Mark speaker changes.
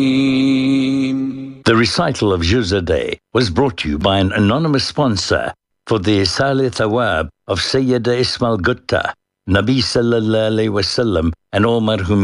Speaker 1: The recital of Juz a day was brought to you by an anonymous sponsor for the Isal Thawab of Sayyida Ismail Gutta, Nabi Sallallahu Alaihi Wasallam, and all marhumin.